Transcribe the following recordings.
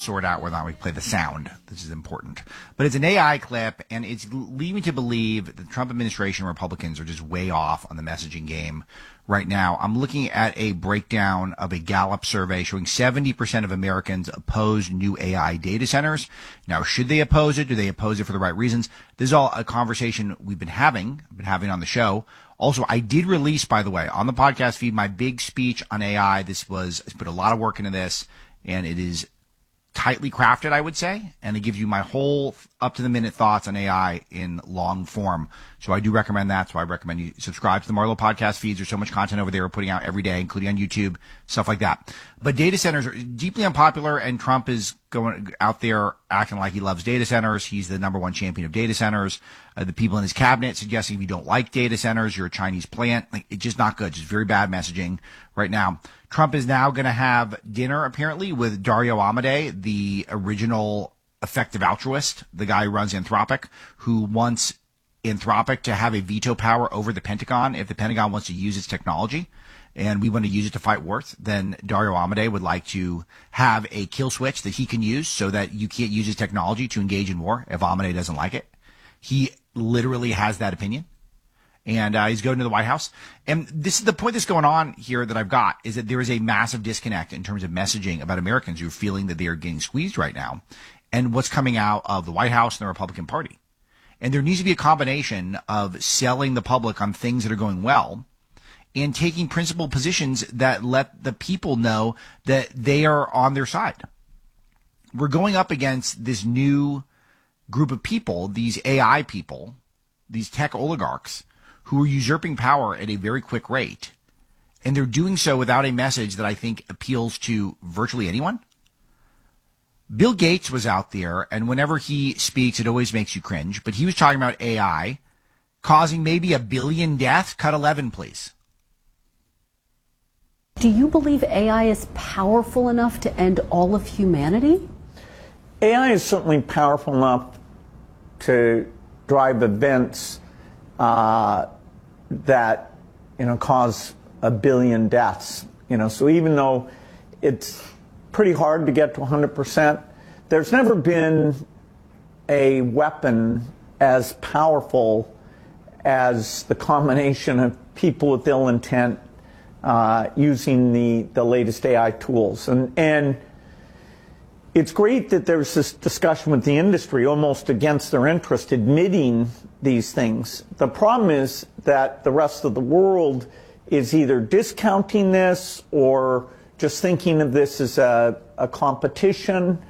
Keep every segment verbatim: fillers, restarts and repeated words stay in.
sort out whether or not we play the sound. This is important. But it's an A I clip, and it's leading me to believe that the Trump administration and Republicans are just way off on the messaging game right now. I'm looking at a breakdown of a Gallup survey showing seventy percent of Americans oppose new A I data centers. Now, should they oppose it? Do they oppose it for the right reasons? This is all a conversation we've been having, been having on the show. Also, I did release, by the way, on the podcast feed, my big speech on A I. This was, I put a lot of work into this, and it is tightly crafted, I would say, and it gives you my whole up-to-the-minute thoughts on A I in long form. So I do recommend that. So I recommend you subscribe to the Marlowe podcast feeds. There's so much content over there we're putting out every day, including on YouTube, stuff like that. But data centers are deeply unpopular, and Trump is going out there acting like he loves data centers. He's the number one champion of data centers. Uh, the people in his cabinet suggesting if you don't like data centers, you're a Chinese plant. Like, it's just not good. Just very bad messaging right now. Trump is now going to have dinner, apparently, with Dario Amodei, the original effective altruist, the guy who runs Anthropic, who wants Anthropic to have a veto power over the Pentagon if the Pentagon wants to use its technology. And we want to use it to fight wars, then Dario Amodei would like to have a kill switch that he can use so that you can't use his technology to engage in war if Amodei doesn't like it. He literally has that opinion. And uh, he's going to the White House. And this is the point that's going on here that I've got, is that there is a massive disconnect in terms of messaging about Americans who are feeling that they are getting squeezed right now and what's coming out of the White House and the Republican Party. And there needs to be a combination of selling the public on things that are going well and taking principled positions that let the people know that they are on their side. We're going up against this new group of people, these A I people, these tech oligarchs, who are usurping power at a very quick rate. And they're doing so without a message that I think appeals to virtually anyone. Bill Gates was out there, and whenever he speaks, it always makes you cringe. But he was talking about A I causing maybe a billion deaths. Cut eleven, please. Do you believe A I is powerful enough to end all of humanity? A I is certainly powerful enough to drive events uh, that, you know, cause a billion deaths. You know, so even though it's pretty hard to get to one hundred percent, there's never been a weapon as powerful as the combination of people with ill intent uh, using the, the latest A I tools. And, and it's great that there's this discussion with the industry, almost against their interest, admitting these things. The problem is that the rest of the world is either discounting this or just thinking of this as a, a competition.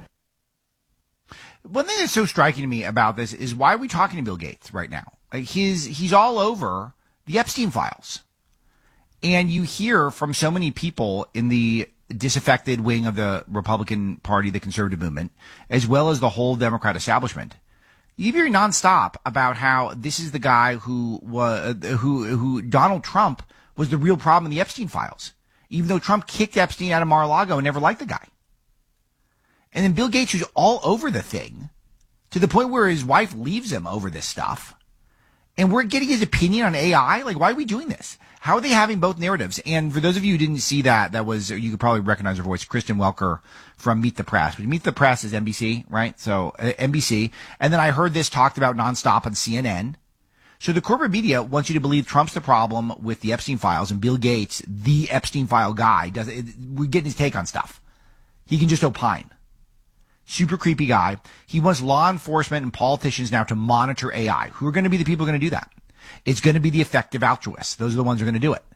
One thing that's so striking to me about this is, why are we talking to Bill Gates right now? Like, his, he's all over the Epstein files. And you hear from so many people in the disaffected wing of the Republican Party, the conservative movement, as well as the whole Democrat establishment. You hear nonstop about how this is the guy who was, who, who Donald Trump was the real problem in the Epstein files, even though Trump kicked Epstein out of Mar-a-Lago and never liked the guy. And then Bill Gates, who's all over the thing, to the point where his wife leaves him over this stuff. And we're getting his opinion on A I? Like, why are we doing this? How are they having both narratives? And for those of you who didn't see that, that was, you could probably recognize her voice, Kristen Welker from Meet the Press. Meet the Press is N B C, right? So uh, N B C. And then I heard this talked about nonstop on C N N. So the corporate media wants you to believe Trump's the problem with the Epstein files, and Bill Gates, the Epstein file guy, does it. We're getting his take on stuff. He can just opine. Super creepy guy. He wants law enforcement and politicians now to monitor A I. Who are going to be the people going to do that? It's going to be the effective altruists. Those are the ones who are going to do it.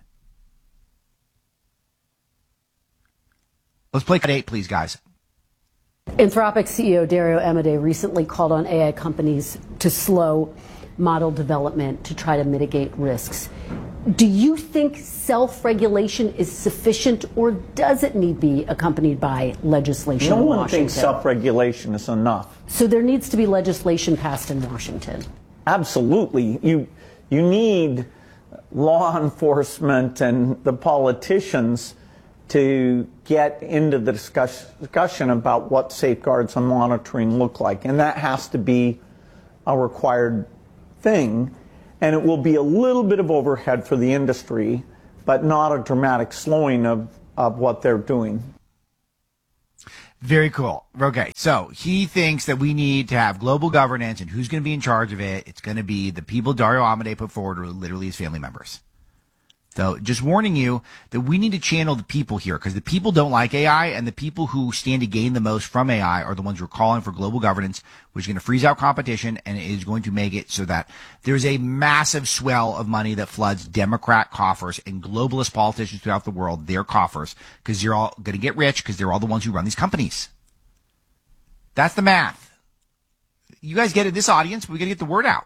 Let's play cut eight, please, guys. Anthropic C E O Dario Amodei recently called on A I companies to slow model development to try to mitigate risks. Do you think self-regulation is sufficient, or does it need to be accompanied by legislation no in one Washington? thinks self-regulation is enough. So there needs to be legislation passed in Washington. Absolutely. You, you need law enforcement and the politicians to get into the discuss, discussion about what safeguards and monitoring look like. And that has to be a required thing. And it will be a little bit of overhead for the industry, but not a dramatic slowing of, of what they're doing. Very cool. Okay, so he thinks that we need to have global governance, and who's going to be in charge of it? It's going to be the people Dario Amodei put forward, or literally his family members. So just warning you that we need to channel the people here, because the people don't like A I, and the people who stand to gain the most from A I are the ones who are calling for global governance, which is going to freeze out competition and is going to make it so that there's a massive swell of money that floods Democrat coffers and globalist politicians throughout the world, their coffers, because they're all going to get rich because they're all the ones who run these companies. That's the math. You guys get it, this audience, but we got to get the word out.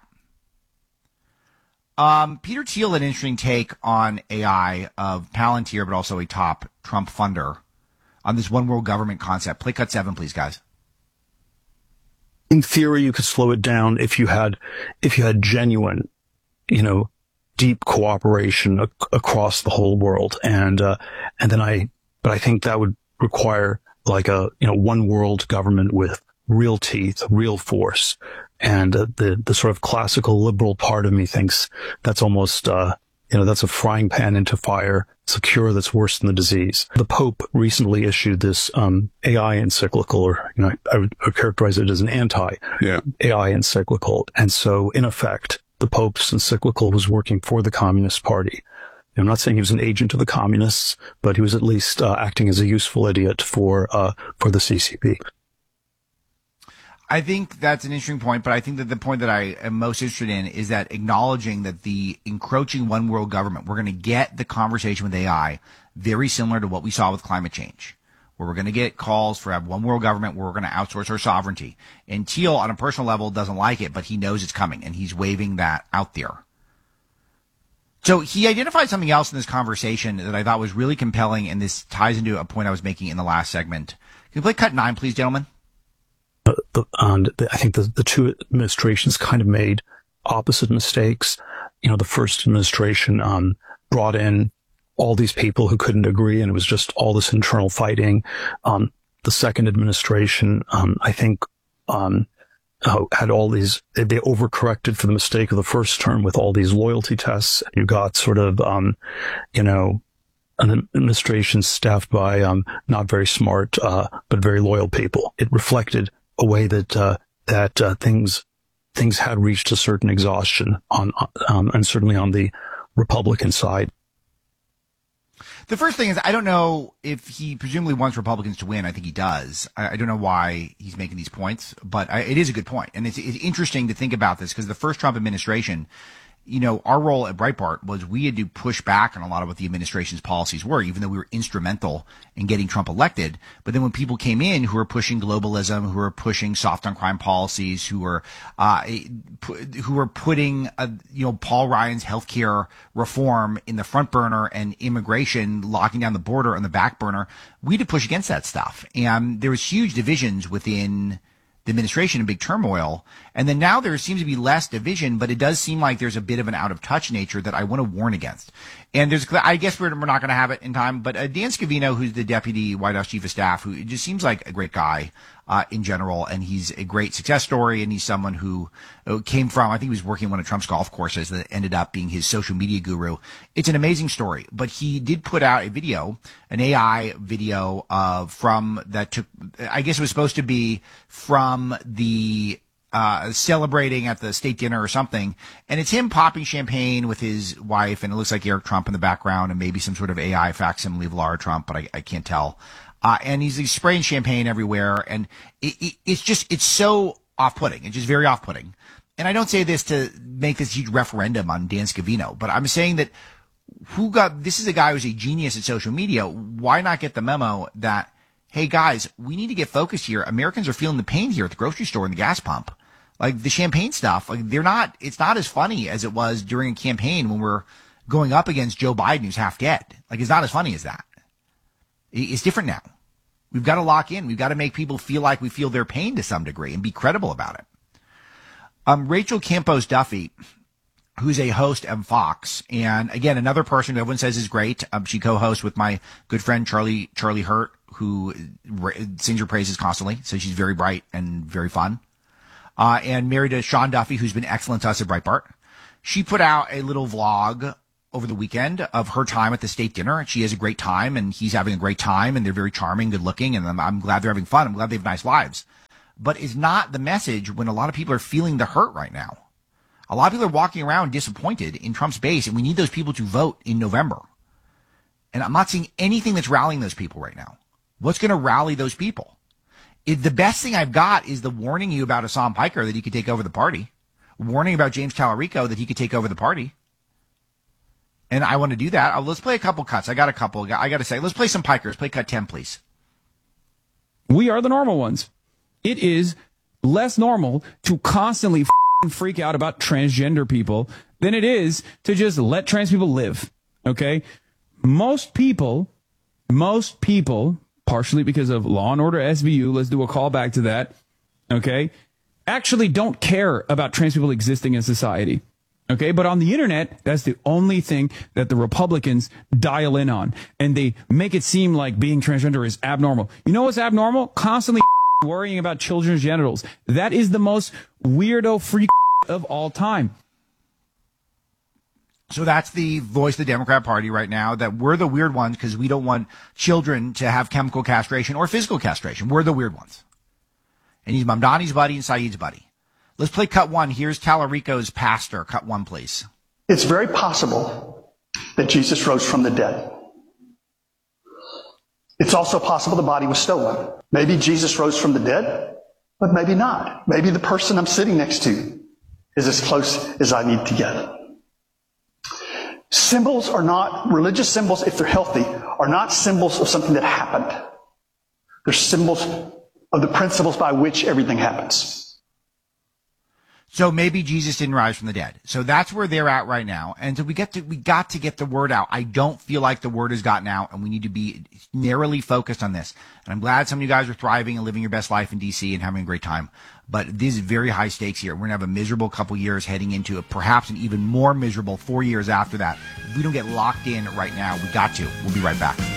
Um, Peter Thiel had an interesting take on A I of Palantir, but also a top Trump funder on this one world government concept. Play cut seven, please, guys. In theory, you could slow it down if you had, if you had genuine, you know, deep cooperation ac- across the whole world. And, uh, and then I, but I think that would require like a, you know, one world government with real teeth, real force. And uh, the, the sort of classical liberal part of me thinks that's almost, uh, you know, that's a frying pan into fire. It's a cure that's worse than the disease. The Pope recently issued this, um, A I encyclical, or, you know, I would characterize it as an anti-A I encyclical. And so, in effect, the Pope's encyclical was working for the Communist Party. I'm not saying he was an agent of the communists, but he was at least uh, acting as a useful idiot for, uh, for the C C P. I think that's an interesting point, but I think that the point that I am most interested in is that acknowledging that the encroaching one world government, we're going to get the conversation with A I very similar to what we saw with climate change, where we're going to get calls for have one world government where we're going to outsource our sovereignty. And Thiel, on a personal level, doesn't like it, but he knows it's coming, and he's waving that out there. So he identified something else in this conversation that I thought was really compelling, and this ties into a point I was making in the last segment. Can you play cut nine, please, gentlemen? The, and the, I think the, the two administrations kind of made opposite mistakes. You know, the first administration um, brought in all these people who couldn't agree, and it was just all this internal fighting. Um, the second administration, um, I think, um, uh, had all these, they, they overcorrected for the mistake of the first term with all these loyalty tests. You got sort of, um, you know, an administration staffed by um, not very smart, uh, but very loyal people. It reflected a way that, uh, that, uh, things, things had reached a certain exhaustion on, um, and certainly on the Republican side. The first thing is, I don't know if he presumably wants Republicans to win. I think he does. I, I don't know why he's making these points, but I, it is a good point. And it's, it's interesting to think about this because the first Trump administration, you know, our role at Breitbart was we had to push back on a lot of what the administration's policies were, even though we were instrumental in getting Trump elected. But then when people came in who were pushing globalism, who were pushing soft on crime policies, who were, uh, who were putting, uh, you know, Paul Ryan's healthcare reform in the front burner and immigration, locking down the border on the back burner, we had to push against that stuff. And there was huge divisions within the administration and big turmoil. And then now there seems to be less division, but it does seem like there's a bit of an out of touch nature that I want to warn against. And there's, I guess we're, we're not going to have it in time, but uh, Dan Scavino, who's the deputy White House chief of staff, who just seems like a great guy, uh, in general. And he's a great success story. And he's someone who uh, came from, I think he was working on one of Trump's golf courses that ended up being his social media guru. It's an amazing story, but he did put out a video, an A I video of from that took, I guess it was supposed to be from the, uh, celebrating at the state dinner or something. And it's him popping champagne with his wife, and it looks like Eric Trump in the background and maybe some sort of A I facsimile of Lara Trump, but I, I can't tell. Uh, and he's, he's spraying champagne everywhere. And it, it, it's just, it's so off-putting. It's just very off-putting. And I don't say this to make this huge referendum on Dan Scavino, but I'm saying that who got, this is a guy who's a genius at social media. Why not get the memo that, hey guys, we need to get focused here. Americans are feeling the pain here at the grocery store and the gas pump. Like the champagne stuff, like they're not, it's not as funny as it was during a campaign when we're going up against Joe Biden, who's half dead. Like it's not as funny as that. It's different now. We've got to lock in. We've got to make people feel like we feel their pain to some degree and be credible about it. Um, Rachel Campos Duffy, who's a host of Fox, and again, another person who everyone says is great. Um, she co-hosts with my good friend Charlie, Charlie Hurt, who sings her praises constantly. So she's very bright and very fun. Uh, and married to Sean Duffy, who's been excellent to us at Breitbart. She put out a little vlog over the weekend of her time at the state dinner. She has a great time, and he's having a great time, and they're very charming, good looking, and I'm, I'm glad they're having fun. I'm glad they have nice lives. But it's not the message when a lot of people are feeling the hurt right now. A lot of people are walking around disappointed in Trump's base, and we need those people to vote in November. And I'm not seeing anything that's rallying those people right now. What's going to rally those people? It, the best thing I've got is the warning you about Hassan Piker that he could take over the party. Warning about James Tallarico that he could take over the party. And I want to do that. Oh, let's play a couple cuts. I got a couple. I got to say, let's play some Pikers. Play cut ten, please. We are the normal ones. It is less normal to constantly f- freak out about transgender people than it is to just let trans people live. Okay? Most people, most people, partially because of Law and Order S V U, let's do a call back to that, okay, actually don't care about trans people existing in society. Okay, but on the internet, that's the only thing that the Republicans dial in on. And they make it seem like being transgender is abnormal. You know what's abnormal? Constantly worrying about children's genitals. That is the most weirdo freak of all time. So that's the voice of the Democrat Party right now, that we're the weird ones because we don't want children to have chemical castration or physical castration. We're the weird ones. And he's Mamdani's buddy and Saeed's buddy. Let's play cut one. Here's Tallarico's pastor. Cut one, please. It's very possible that Jesus rose from the dead. It's also possible the body was stolen. Maybe Jesus rose from the dead, but maybe not. Maybe the person I'm sitting next to is as close as I need to get. Symbols are not, religious symbols, if they're healthy, are not symbols of something that happened. They're symbols of the principles by which everything happens. So maybe Jesus didn't rise from the dead. So that's where they're at right now. And so we get to, we got to get the word out. I don't feel like the word has gotten out, and we need to be narrowly focused on this. And I'm glad some of you guys are thriving and living your best life in D C and having a great time. But these are very high stakes here. We're going to have a miserable couple years heading into a, perhaps an even more miserable four years after that. If we don't get locked in right now, we got to. We'll be right back.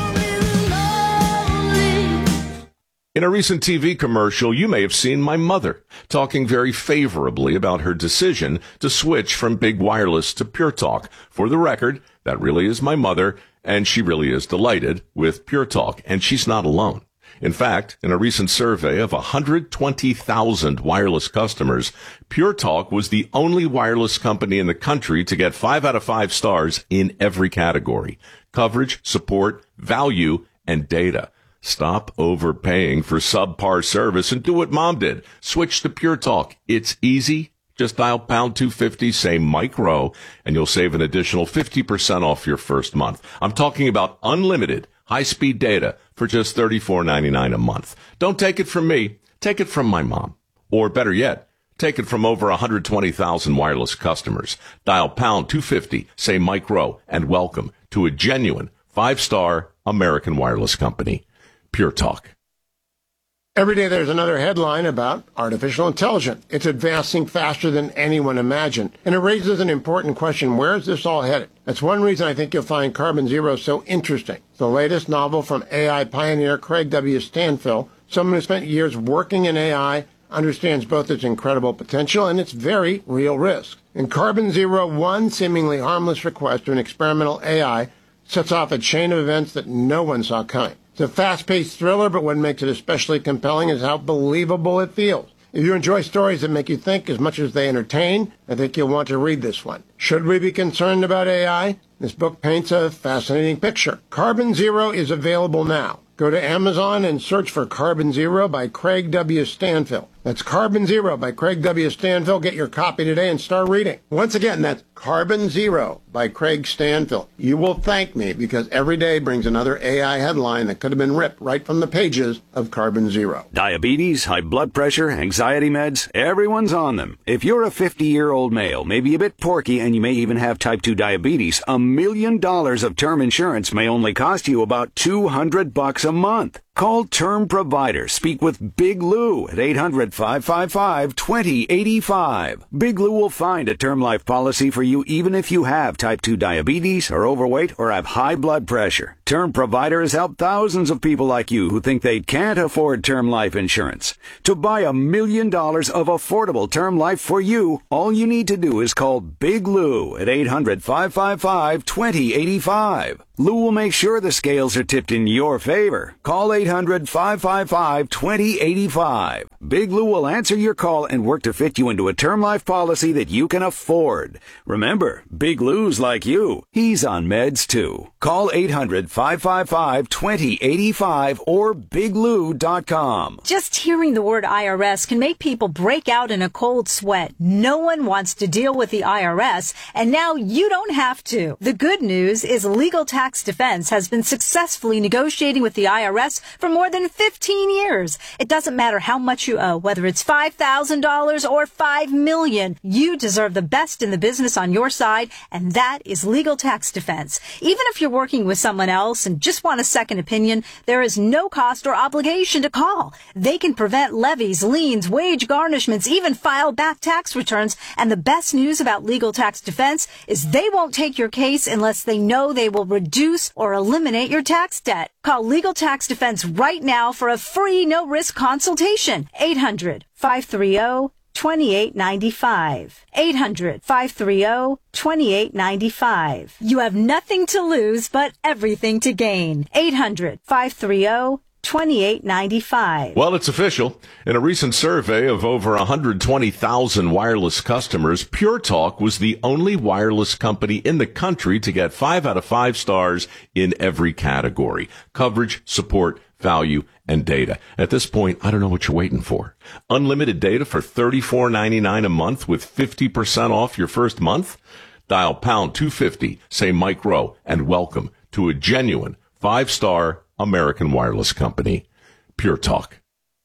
In a recent T V commercial, you may have seen my mother talking very favorably about her decision to switch from big wireless to Pure Talk. For the record, that really is my mother, and she really is delighted with Pure Talk, and she's not alone. In fact, in a recent survey of one hundred twenty thousand wireless customers, Pure Talk was the only wireless company in the country to get five out of five stars in every category: coverage, support, value, and data. Stop overpaying for subpar service and do what Mom did. Switch to Pure Talk. It's easy. Just dial pound two fifty, say Mike Rowe, and you'll save an additional fifty percent off your first month. I'm talking about unlimited high-speed data for just thirty-four ninety-nine a month. Don't take it from me. Take it from my mom. Or better yet, take it from over one hundred twenty thousand wireless customers. Dial pound two fifty, say Mike Rowe, and welcome to a genuine five-star American wireless company. Pure Talk. Every day there's another headline about artificial intelligence. It's advancing faster than anyone imagined. And it raises an important question. Where is this all headed? That's one reason I think you'll find Carbon Zero so interesting. The latest novel from A I pioneer Craig W. Stanfill, someone who spent years working in A I, understands both its incredible potential and its very real risk. In Carbon Zero, one seemingly harmless request to an experimental A I sets off a chain of events that no one saw coming. It's a fast-paced thriller, but what makes it especially compelling is how believable it feels. If you enjoy stories that make you think as much as they entertain, I think you'll want to read this one. Should we be concerned about A I? This book paints a fascinating picture. Carbon Zero is available now. Go to Amazon and search for Carbon Zero by Craig W. Stanfill. That's Carbon Zero by Craig W. Stanfill. Get your copy today and start reading. Once again, that's Carbon Zero by Craig Stanfill. You will thank me because every day brings another A I headline that could have been ripped right from the pages of Carbon Zero. Diabetes, high blood pressure, anxiety meds, everyone's on them. If you're a fifty-year-old male, maybe a bit porky, and you may even have type two diabetes, a million dollars of term insurance may only cost you about two hundred bucks a month. Call Term Provider. Speak with Big Lou at eight hundred, five five five, two zero eight five. Big Lou will find a term life policy for you even if you have type two diabetes, are overweight, or have high blood pressure. Term Provider has helped thousands of people like you who think they can't afford term life insurance. To buy a million dollars of affordable term life for you, all you need to do is call Big Lou at eight hundred, five five five, two zero eight five. Lou will make sure the scales are tipped in your favor. Call eight hundred, five five five, two zero eight five. Big Lou will answer your call and work to fit you into a term life policy that you can afford. Remember, Big Lou's like you. He's on meds too. Call eight hundred, five five five, two zero eight five or big lou dot com. Just hearing the word I R S can make people break out in a cold sweat. No one wants to deal with the I R S, and now you don't have to. The good news is Legal Tax Defense has been successfully negotiating with the I R S for more than fifteen years. It doesn't matter how much you owe, whether it's five thousand dollars or five million dollars. You deserve the best in the business on your side, and that is Legal Tax Defense. Even if you're working with someone else and just want a second opinion, there is no cost or obligation to call. They can prevent levies, liens, wage garnishments, even file back tax returns. And the best news about Legal Tax Defense is they won't take your case unless they know they will reduce or eliminate your tax debt. Call Legal Tax Defense right now for a free no-risk consultation. eight hundred, five three zero, two eight nine five. eight hundred, five three zero, two eight nine five. You have nothing to lose but everything to gain. eight hundred, five three zero, two eight nine five. Well, it's official. In a recent survey of over one hundred twenty thousand wireless customers, Pure Talk was the only wireless company in the country to get five out of five stars in every category: coverage, support, value, and data. At this point, I don't know what you're waiting for. Unlimited data for thirty-four ninety-nine a month with fifty percent off your first month? Dial pound two fifty, say Mike Rowe, and welcome to a genuine five-star American wireless company, Pure Talk.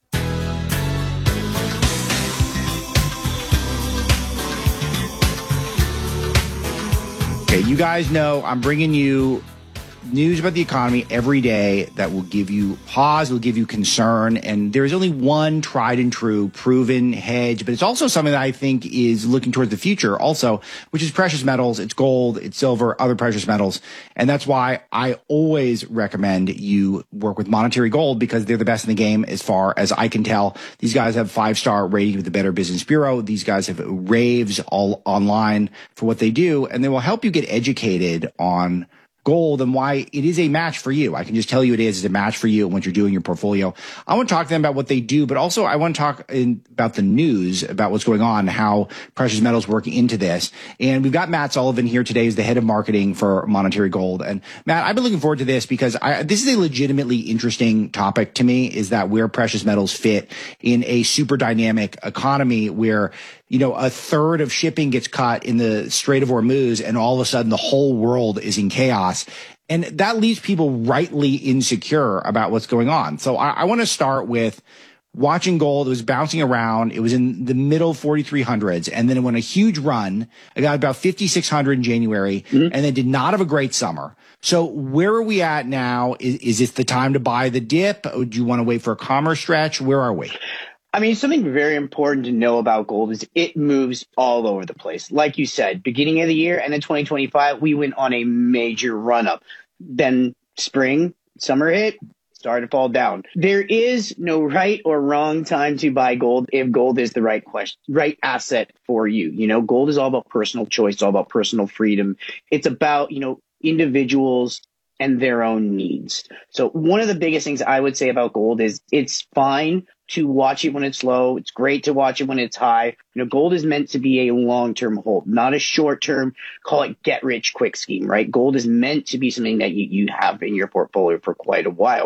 Okay, you guys know I'm bringing you news about the economy every day that will give you pause, will give you concern. And there is only one tried and true proven hedge, but it's also something that I think is looking towards the future also, which is precious metals. It's gold, it's silver, other precious metals. And that's why I always recommend you work with Monetary Gold, because they're the best in the game as far as I can tell. These guys have five-star rating with the Better Business Bureau. These guys have raves all online for what they do, and they will help you get educated on gold and why it is a match for you. I can just tell you it is, it's a match for you when you're doing your portfolio. I want to talk to them about what they do, but also I want to talk in, about the news, about what's going on, how precious metals work into this. And we've got Matt Sullivan here today, who's the head of marketing for Monetary Gold. And Matt, I've been looking forward to this because I, this is a legitimately interesting topic to me, is that where precious metals fit in a super dynamic economy where, you know, a third of shipping gets cut in the Strait of Hormuz, and all of a sudden the whole world is in chaos. And that leaves people rightly insecure about what's going on. So I, I want to start with watching gold. It was bouncing around. It was in the middle forty-three hundreds. And then it went a huge run. It got about fifty-six hundred in January, mm-hmm. and then did not have a great summer. So where are we at now? Is, is this the time to buy the dip? Or do you want to wait for a calmer stretch? Where are we? I mean, something very important to know about gold is it moves all over the place. Like you said, beginning of the year and then twenty twenty-five, we went on a major run up. Then spring, summer hit, started to fall down. There is no right or wrong time to buy gold if gold is the right question, right asset for you. You know, gold is all about personal choice, all about personal freedom. It's about, you know, individuals and their own needs. So one of the biggest things I would say about gold is it's fine to watch it when it's low. It's great to watch it when it's high. You know, gold is meant to be a long-term hold, not a short-term, call it get-rich-quick scheme, right? Gold is meant to be something that you, you have in your portfolio for quite a while.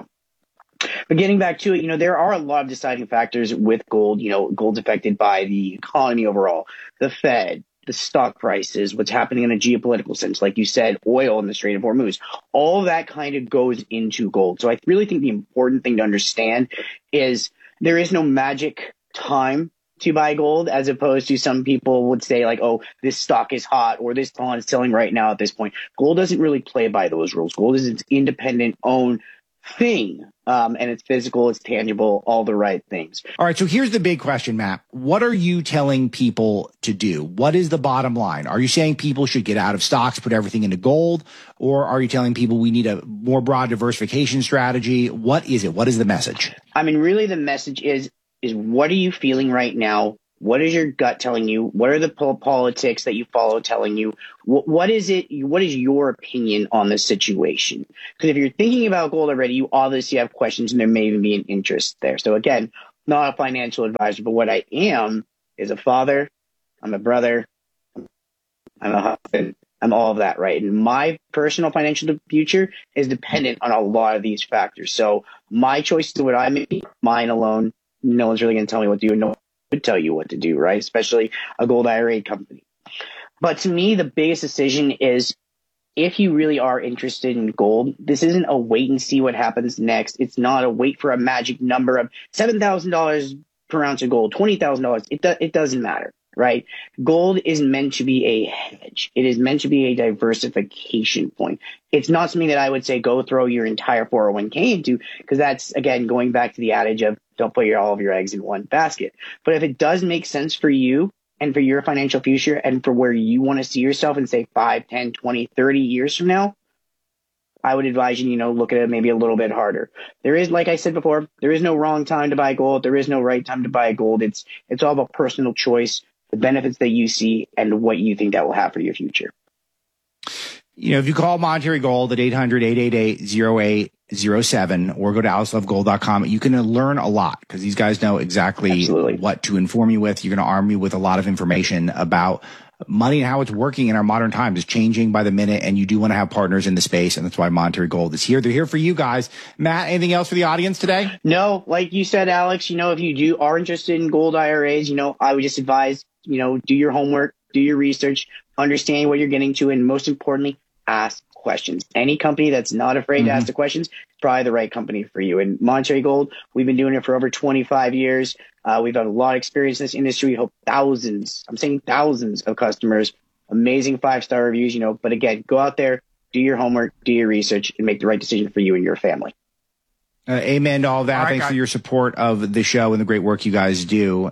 But getting back to it, you know, there are a lot of deciding factors with gold. You know, gold's affected by the economy overall, the Fed, the stock prices, what's happening in a geopolitical sense, like you said, oil in the Strait of Hormuz. All that kind of goes into gold. So I really think the important thing to understand is there is no magic time to buy gold, as opposed to some people would say like, oh, this stock is hot or this bond is selling right now at this point. Gold doesn't really play by those rules. Gold is its independent own thing. Um, and it's physical, it's tangible, all the right things. All right. So here's the big question, Matt. What are you telling people to do? What is the bottom line? Are you saying people should get out of stocks, put everything into gold? Or are you telling people we need a more broad diversification strategy? What is it? What is the message? I mean, really the message is, is what are you feeling right now? What is your gut telling you? What are the politics that you follow telling you? What, what is it? What is your opinion on the situation? Because if you're thinking about gold already, you obviously have questions and there may even be an interest there. So again, not a financial advisor, but what I am is a father. I'm a brother. I'm a husband. I'm all of that, right? And my personal financial future is dependent on a lot of these factors. So my choice is what I make, mine alone. No one's really going to tell me what to do. No would tell you what to do, right? Especially a gold I R A company. But to me, the biggest decision is if you really are interested in gold, this isn't a wait and see what happens next. It's not a wait for a magic number of seven thousand dollars per ounce of gold, twenty thousand dollars. It, do, it doesn't matter, right? Gold is meant to be a hedge. It is meant to be a diversification point. It's not something that I would say go throw your entire four oh one k into, because that's, again, going back to the adage of don't put your, all of your eggs in one basket. But if it does make sense for you and for your financial future and for where you want to see yourself in, say, five, ten, twenty, thirty years from now, I would advise you, you know, look at it maybe a little bit harder. There is, like I said before, there is no wrong time to buy gold. There is no right time to buy gold. It's it's all about personal choice, the benefits that you see, and what you think that will have for your future. You know, if you call Monetary Gold at eight hundred, eight eight eight, oh eight oh seven or go to alex love gold dot com, you can learn a lot because these guys know exactly Absolutely. What to inform you with. You're going to arm you with a lot of information about money and how it's working in our modern times. It's changing by the minute, and you do want to have partners in the space, and that's why Monetary Gold is here. They're here for you guys. Matt, anything else for the audience today? No, like you said, Alex, you know, if you do are interested in gold I R As, you know, I would just advise, you know, do your homework, do your research, understand what you're getting to, and most importantly, ask questions. Any company that's not afraid mm-hmm. to ask the questions is probably the right company for you. And Monetary Gold, we've been doing it for over twenty-five years. Uh, we've had a lot of experience in this industry. We hope thousands, I'm saying thousands of customers, amazing five-star reviews, you know, but again, go out there, do your homework, do your research, and make the right decision for you and your family. Uh, amen to all that. All right, Thanks guys. for your support of the show and the great work you guys do.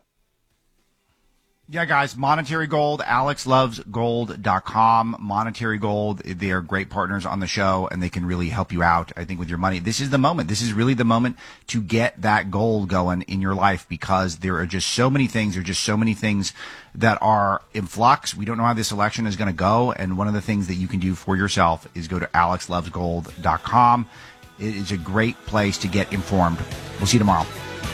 Yeah, guys, Monetary Gold, alex loves gold dot com. Monetary Gold, they are great partners on the show, and they can really help you out, I think, with your money. This is the moment. This is really the moment to get that gold going in your life, because there are just so many things. There are just so many things that are in flux. We don't know how this election is going to go, and one of the things that you can do for yourself is go to alex loves gold dot com. It is a great place to get informed. We'll see you tomorrow.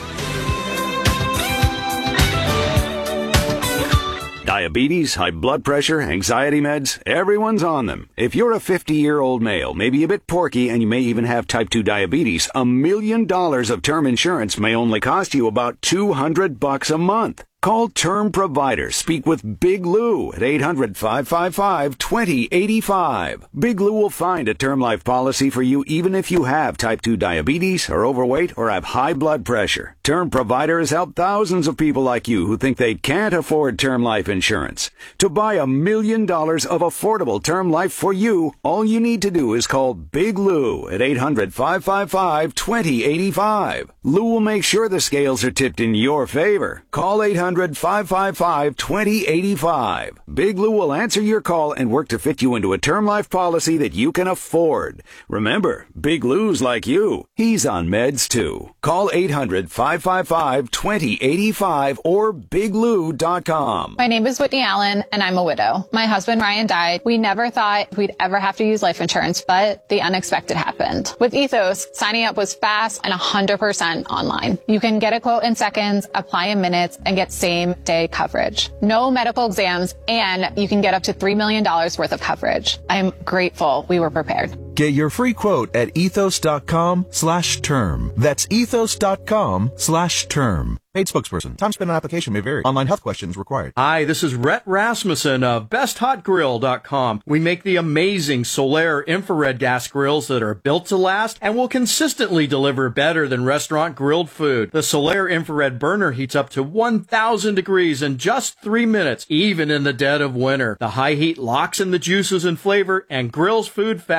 Diabetes, high blood pressure, anxiety meds, everyone's on them. If you're a fifty-year-old male, maybe a bit porky, and you may even have type two diabetes, a million dollars of term insurance may only cost you about two hundred bucks a month. Call Term Provider. Speak with Big Lou at eight hundred, five five five, two zero eight five. Big Lou will find a term life policy for you even if you have type two diabetes, are overweight, or have high blood pressure. Term Provider has helped thousands of people like you who think they can't afford term life insurance. To buy a million dollars of affordable term life for you, all you need to do is call Big Lou at eight hundred, five five five, two zero eight five. Lou will make sure the scales are tipped in your favor. Call eight hundred, five five five, two zero eight five. Big Lou will answer your call and work to fit you into a term life policy that you can afford. Remember, Big Lou's like you. He's on meds too. Call eight hundred, five five five, two zero eight five or big lou dot com. My name is Whitney Allen, and I'm a widow. My husband Ryan died. We never thought we'd ever have to use life insurance, but the unexpected happened. With Ethos, signing up was fast and one hundred percent online. You can get a quote in seconds, apply in minutes, and get same day coverage. No medical exams, and you can get up to three million dollars worth of coverage. I'm grateful we were prepared. Get your free quote at ethos.com slash term. That's ethos.com slash term. Paid spokesperson. Time spent on application may vary. Online health questions required. Hi, this is Rhett Rasmussen of best hot grill dot com. We make the amazing Solaire infrared gas grills that are built to last and will consistently deliver better than restaurant grilled food. The Solaire infrared burner heats up to one thousand degrees in just three minutes, even in the dead of winter. The high heat locks in the juices and flavor and grills food faster.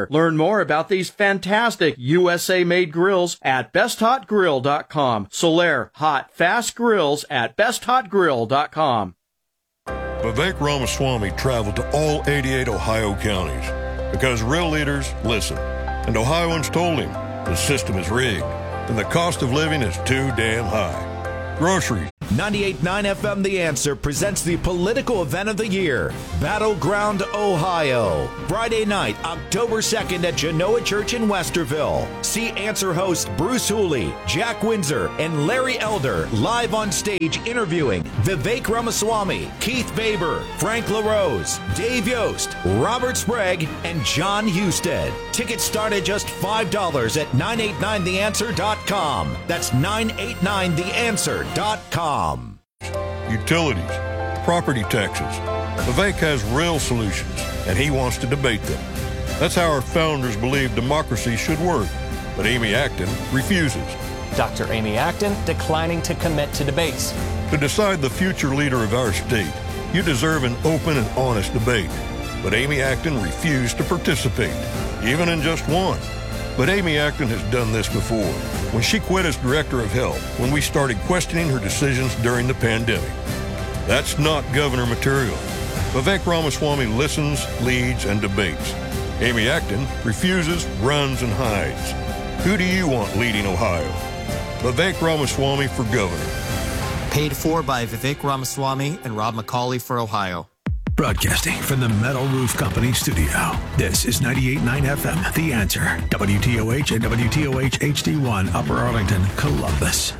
Learn more about these fantastic U S A-made grills at best hot grill dot com. Solaire Hot Fast Grills at best hot grill dot com. Vivek Ramaswamy traveled to all eighty-eight Ohio counties because real leaders listen. And Ohioans told him the system is rigged and the cost of living is too damn high. Groceries. ninety-eight point nine F M The Answer presents the political event of the year, Battleground Ohio. Friday night, October second at Genoa Church in Westerville. See Answer host Bruce Hooley, Jack Windsor, and Larry Elder live on stage interviewing Vivek Ramaswamy, Keith Baber, Frank LaRose, Dave Yost, Robert Sprague, and John Husted. Tickets start at just five dollars at nine eight nine the answer dot com. That's nine eight nine the answer dot com. Utilities, property taxes. Vivek has real solutions, and he wants to debate them. That's how our founders believed democracy should work. But Amy Acton refuses. Doctor Amy Acton declining to commit to debates. To decide the future leader of our state, you deserve an open and honest debate. But Amy Acton refused to participate, even in just one. But Amy Acton has done this before, when she quit as director of health, when we started questioning her decisions during the pandemic. That's not governor material. Vivek Ramaswamy listens, leads, and debates. Amy Acton refuses, runs, and hides. Who do you want leading Ohio? Vivek Ramaswamy for governor. Paid for by Vivek Ramaswamy and Rob McCauley for Ohio. Broadcasting from the Metal Roof Company studio. This is ninety-eight point nine F M, The Answer. W T O H and W T O H H D one, Upper Arlington, Columbus.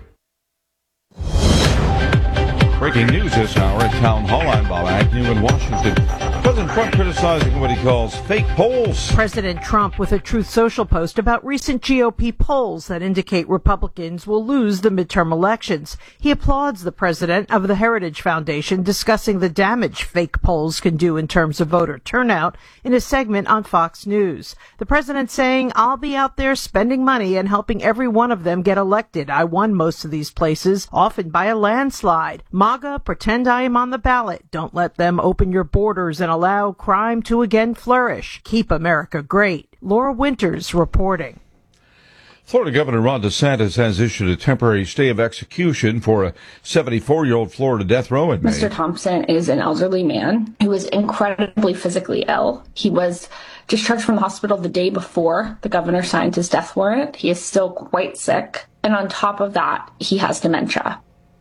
Breaking news this hour at Town Hall. I'm Bob Agnew in Washington. President Trump criticizing what he calls fake polls. President Trump with a Truth Social post about recent G O P polls that indicate Republicans will lose the midterm elections. He applauds the president of the Heritage Foundation discussing the damage fake polls can do in terms of voter turnout in a segment on Fox News. The president saying, "I'll be out there spending money and helping every one of them get elected. I won most of these places, often by a landslide. MAGA, pretend I am on the ballot. Don't let them open your borders and allow crime to again flourish. Keep America great." Laura Winters reporting. Florida Governor Ron DeSantis has issued a temporary stay of execution for a seventy-four-year-old Florida death row inmate. Mister Thompson is an elderly man who was incredibly physically ill. He was discharged from the hospital the day before the governor signed his death warrant. He is still quite sick. And on top of that, he has dementia.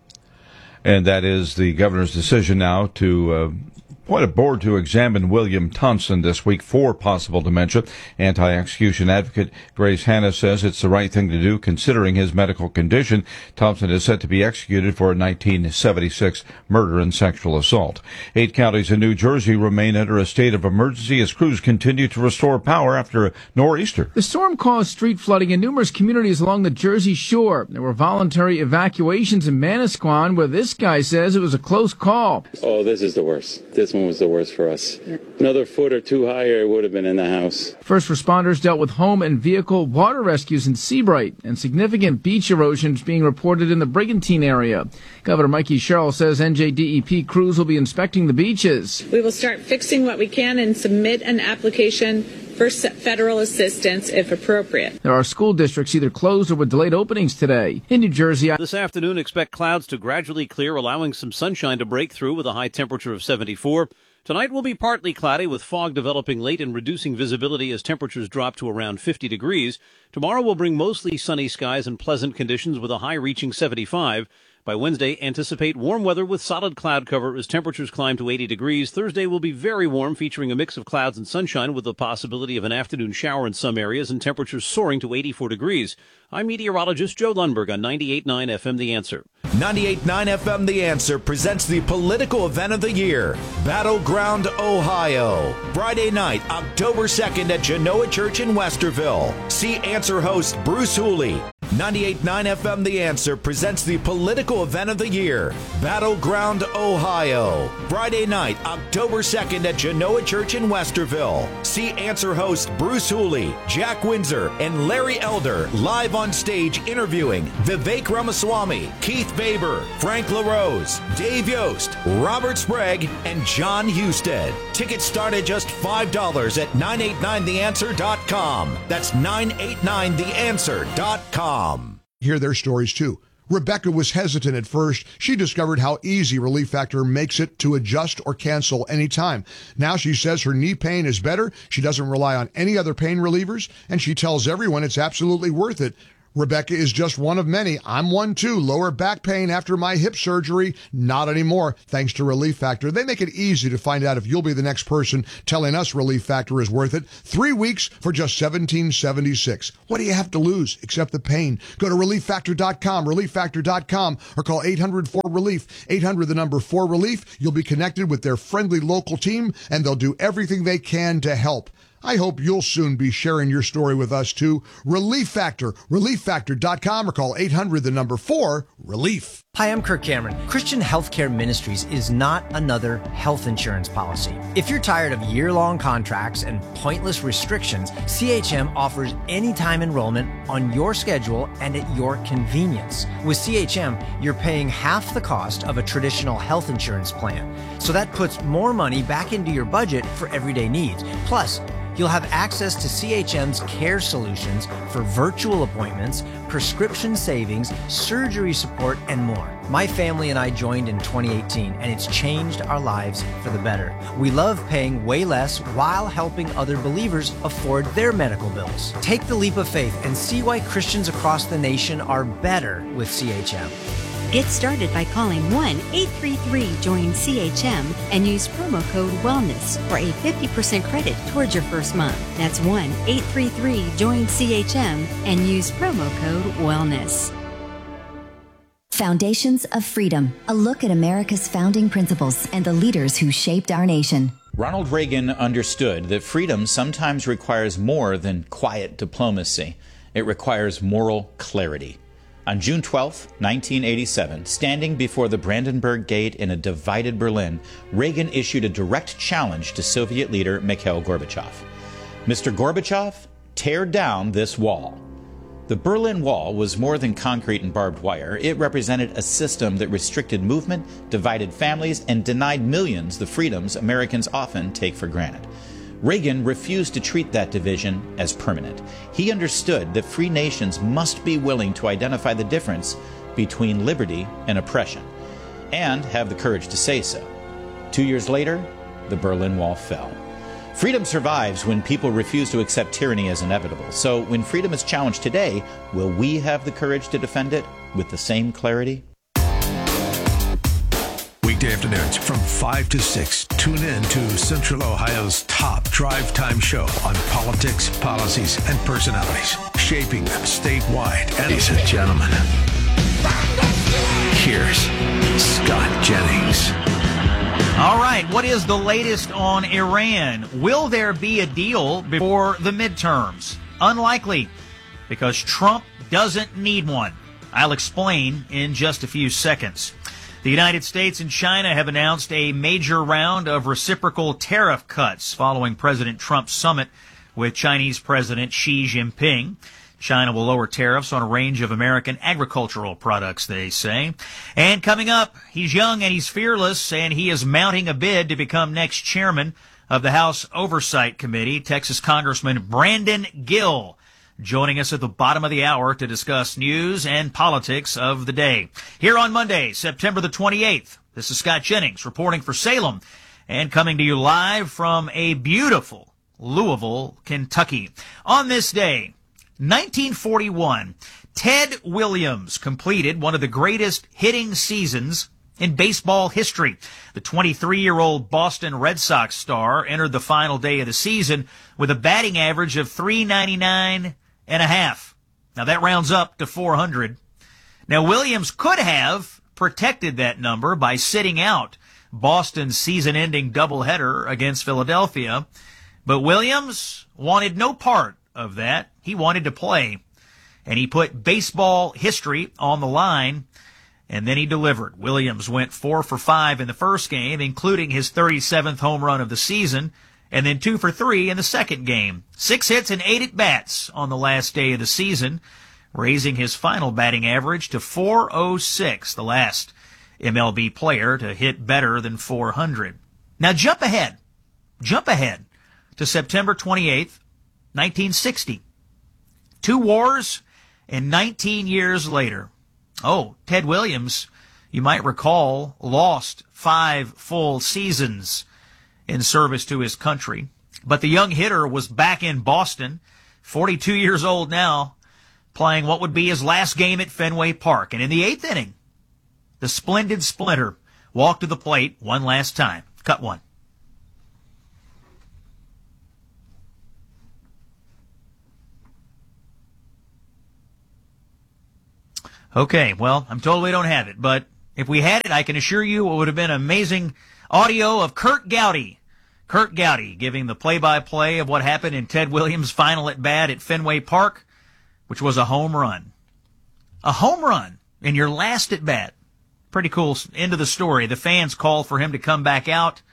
And that is the governor's decision now to uh, appoint a board to examine William Thompson this week for possible dementia. Anti-execution advocate Grace Hanna says it's the right thing to do considering his medical condition. Thompson is set to be executed for a nineteen seventy-six murder and sexual assault. Eight counties in New Jersey remain under a state of emergency as crews continue to restore power after a nor'easter. The storm caused street flooding in numerous communities along the Jersey Shore. There were voluntary evacuations in Manasquan, where this guy says it was a close call. Oh, this is the worst. This one was the worst for us. Another foot or two higher, it would have been in the house. First responders dealt with home and vehicle water rescues in Seabright, and significant beach erosion is being reported in the Brigantine area. Governor Mikey Sherrill says N J D E P crews will be inspecting the beaches. We will start fixing what we can and submit an application for federal assistance if appropriate. There are school districts either closed or with delayed openings today. In New Jersey, this afternoon, expect clouds to gradually clear, allowing some sunshine to break through with a high temperature of seventy-four. Tonight will be partly cloudy with fog developing late and reducing visibility as temperatures drop to around fifty degrees. Tomorrow will bring mostly sunny skies and pleasant conditions with a high reaching seventy-five. By Wednesday, anticipate warm weather with solid cloud cover as temperatures climb to eighty degrees. Thursday will be very warm, featuring a mix of clouds and sunshine with the possibility of an afternoon shower in some areas and temperatures soaring to eighty-four degrees. I'm meteorologist Joe Lundberg on ninety-eight point nine F M The Answer. ninety-eight point nine F M The Answer presents the political event of the year, Battleground Ohio. Friday night, October second at Genoa Church in Westerville. See Answer host Bruce Hooley, ninety-eight point nine F M The Answer presents the political event of the year, Battleground, Ohio. Friday night, October second at Genoa Church in Westerville. See Answer host Bruce Hooley, Jack Windsor, and Larry Elder live on stage interviewing Vivek Ramaswamy, Keith Baber, Frank LaRose, Dave Yost, Robert Sprague, and John Husted. Tickets start at just five dollars at nine eight nine the answer dot com. That's nine eight nine the answer dot com. Hear their stories too. Rebecca was hesitant at first. She discovered how easy Relief Factor makes it to adjust or cancel anytime. Now she says her knee pain is better. She doesn't rely on any other pain relievers, and she tells everyone it's absolutely worth it. Rebecca is just one of many. I'm one too. Lower back pain after my hip surgery. Not anymore, thanks to Relief Factor. They make it easy to find out if you'll be the next person telling us Relief Factor is worth it. Three weeks for just seventeen seventy-six. What do you have to lose except the pain? Go to relief factor dot com, relief factor dot com, or call eight hundred four relief. eight hundred, the number four relief. You'll be connected with their friendly local team, and they'll do everything they can to help. I hope you'll soon be sharing your story with us too. Relief Factor, relief factor dot com, or call eight hundred, the number four, relief. Hi, I'm Kirk Cameron. Christian Healthcare Ministries is not another health insurance policy. If you're tired of year-long contracts and pointless restrictions, C H M offers anytime enrollment on your schedule and at your convenience. With C H M, you're paying half the cost of a traditional health insurance plan. So that puts more money back into your budget for everyday needs. Plus, you'll have access to C H M's care solutions for virtual appointments, prescription savings, surgery support, and more. My family and I joined in twenty eighteen, and it's changed our lives for the better. We love paying way less while helping other believers afford their medical bills. Take the leap of faith and see why Christians across the nation are better with C H M. Get started by calling one eight three three join C H M and use promo code WELLNESS for a fifty percent credit towards your first month. That's one eight three three join C H M and use promo code WELLNESS. Foundations of Freedom, a look at America's founding principles and the leaders who shaped our nation. Ronald Reagan understood that freedom sometimes requires more than quiet diplomacy. It requires moral clarity. On June twelfth, nineteen eighty-seven, standing before the Brandenburg Gate in a divided Berlin, Reagan issued a direct challenge to Soviet leader Mikhail Gorbachev. Mister Gorbachev, tear down this wall. The Berlin Wall was more than concrete and barbed wire. It represented a system that restricted movement, divided families, and denied millions the freedoms Americans often take for granted. Reagan refused to treat that division as permanent. He understood that free nations must be willing to identify the difference between liberty and oppression, and have the courage to say so. Two years later, the Berlin Wall fell. Freedom survives when people refuse to accept tyranny as inevitable. So when freedom is challenged today, will we have the courage to defend it with the same clarity? Weekday afternoons from five to six, tune in to Central Ohio's top drive time show on politics, policies, and personalities, shaping them statewide. Ladies and gentlemen, here's Scott Jennings. All right, what is the latest on Iran? Will there be a deal before the midterms? Unlikely, because Trump doesn't need one. I'll explain in just a few seconds. The United States and China have announced a major round of reciprocal tariff cuts following President Trump's summit with Chinese President Xi Jinping. China will lower tariffs on a range of American agricultural products, they say. And coming up, he's young and he's fearless, and he is mounting a bid to become next chairman of the House Oversight Committee, Texas Congressman Brandon Gill, joining us at the bottom of the hour to discuss news and politics of the day. Here on Monday, September the twenty-eighth, this is Scott Jennings reporting for Salem and coming to you live from a beautiful Louisville, Kentucky. On this day, nineteen forty-one, Ted Williams completed one of the greatest hitting seasons in baseball history. The twenty-three-year-old Boston Red Sox star entered the final day of the season with a batting average of three ninety-nine and a half. Now that rounds up to four hundred. Now Williams could have protected that number by sitting out Boston's season-ending doubleheader against Philadelphia, but Williams wanted no part of that. He wanted to play. and he put baseball history on the line, and then he delivered. Williams went four for five in the first game, including his thirty-seventh home run of the season, and then two for three in the second game. Six hits and eight at-bats on the last day of the season, raising his final batting average to four oh six, the last M L B player to hit better than four hundred. Now jump ahead. Jump ahead to September twenty-eighth, nineteen sixty. Two wars and nineteen years later. Oh, Ted Williams, you might recall, lost five full seasons in service to his country. But the young hitter was back in Boston, forty-two years old now, playing what would be his last game at Fenway Park. And in the eighth inning, the splendid Splinter walked to the plate one last time. Cut one. Okay, well, I'm told we don't have it, but if we had it, I can assure you it would have been amazing audio of Curt Gowdy. Curt Gowdy giving the play-by-play of what happened in Ted Williams' final at-bat at Fenway Park, which was a home run. A home run in your last at-bat. Pretty cool end of the story. The fans called for him to come back out,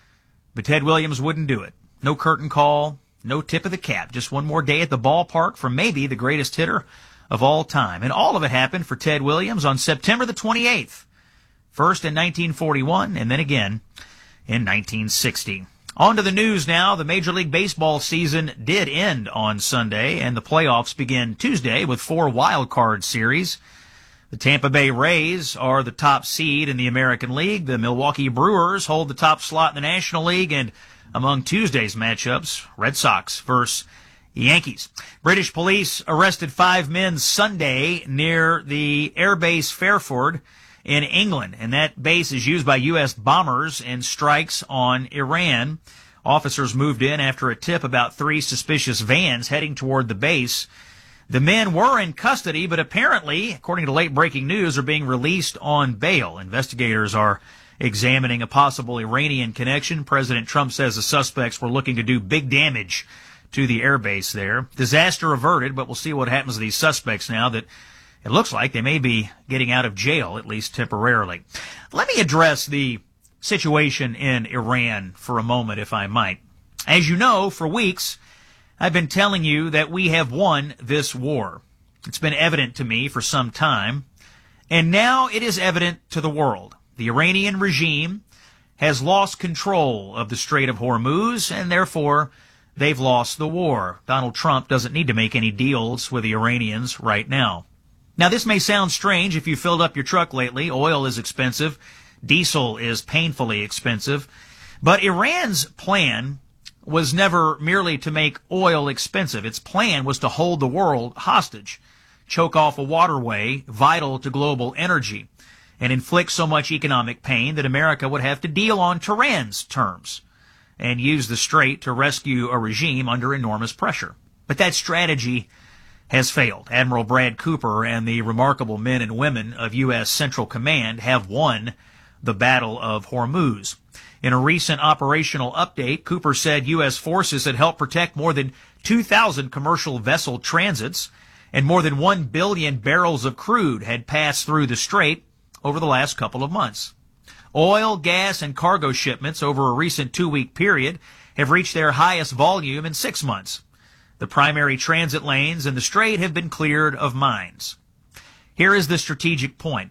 but Ted Williams wouldn't do it. No curtain call, no tip of the cap. Just one more day at the ballpark for maybe the greatest hitter of all time. And all of it happened for Ted Williams on September the twenty-eighth. First in nineteen forty-one, and then again in nineteen sixty. On to the news now. The Major League Baseball season did end on Sunday, and the playoffs begin Tuesday with four wild card series. The Tampa Bay Rays are the top seed in the American League. The Milwaukee Brewers hold the top slot in the National League. And among Tuesday's matchups, Red Sox versus Yankees. British police arrested five men Sunday near the airbase Fairford in England, and that base is used by U S bombers in strikes on Iran. Officers moved in after a tip about three suspicious vans heading toward the base. The men were in custody, but apparently, according to late-breaking news, are being released on bail. Investigators are examining a possible Iranian connection. President Trump says the suspects were looking to do big damage to the airbase there. Disaster averted, but we'll see what happens to these suspects now that it looks like they may be getting out of jail, at least temporarily. Let me address the situation in Iran for a moment, if I might. As you know, for weeks, I've been telling you that we have won this war. It's been evident to me for some time, and now it is evident to the world. The Iranian regime has lost control of the Strait of Hormuz, and therefore they've lost the war. Donald Trump doesn't need to make any deals with the Iranians right now. Now, this may sound strange if you filled up your truck lately. Oil is expensive. Diesel is painfully expensive. But Iran's plan was never merely to make oil expensive. Its plan was to hold the world hostage, choke off a waterway vital to global energy, and inflict so much economic pain that America would have to deal on Tehran's terms and use the strait to rescue a regime under enormous pressure. But that strategy has failed. Admiral Brad Cooper and the remarkable men and women of U S Central Command have won the Battle of Hormuz. In a recent operational update, Cooper said U S forces had helped protect more than two thousand commercial vessel transits, and more than one billion barrels of crude had passed through the strait over the last couple of months. Oil, gas, and cargo shipments over a recent two-week period have reached their highest volume in six months. The primary transit lanes in the strait have been cleared of mines. Here is the strategic point.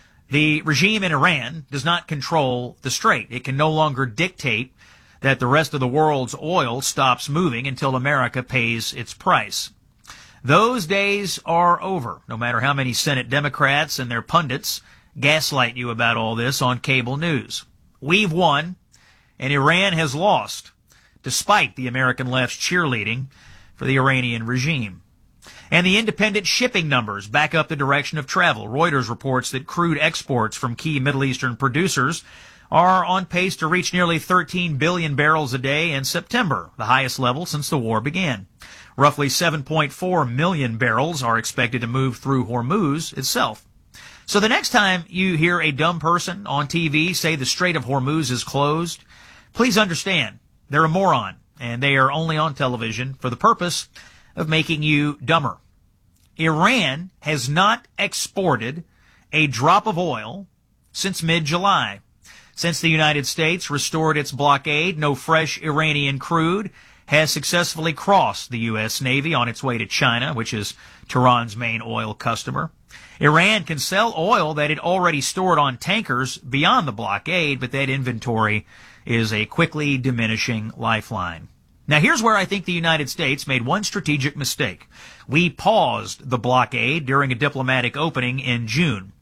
The regime in Iran does not control the strait. It can no longer dictate that the rest of the world's oil stops moving until America pays its price. Those days are over, no matter how many Senate Democrats and their pundits gaslight you about all this on cable news. We've won, and Iran has lost, despite the American left's cheerleading for the Iranian regime. And the independent shipping numbers back up the direction of travel. Reuters reports that crude exports from key Middle Eastern producers are on pace to reach nearly thirteen billion barrels a day in September, the highest level since the war began. Roughly seven point four million barrels are expected to move through Hormuz itself. So the next time you hear a dumb person on T V say the Strait of Hormuz is closed, please understand they're a moron, and they are only on television for the purpose of making you dumber. Iran has not exported a drop of oil since mid-July. Since the United States restored its blockade, no fresh Iranian crude has successfully crossed the U S. Navy on its way to China, which is Tehran's main oil customer. Iran can sell oil that it already stored on tankers beyond the blockade, but that inventory is a quickly diminishing lifeline. Now, here's where I think the United States made one strategic mistake. We paused the blockade during a diplomatic opening in June.